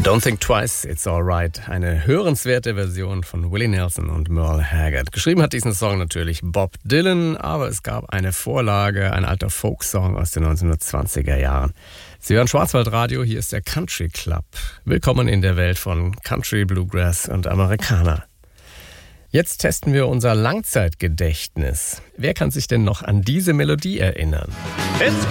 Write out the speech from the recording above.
Don't Think Twice, It's Alright. Eine hörenswerte Version von Willie Nelson und Merle Haggard. Geschrieben hat diesen Song natürlich Bob Dylan, aber es gab eine Vorlage, ein alter Folksong aus den 1920er Jahren. Sie hören Schwarzwaldradio, hier ist der Country Club. Willkommen in der Welt von Country, Bluegrass und Amerikaner. Jetzt testen wir unser Langzeitgedächtnis. Wer kann sich denn noch an diese Melodie erinnern?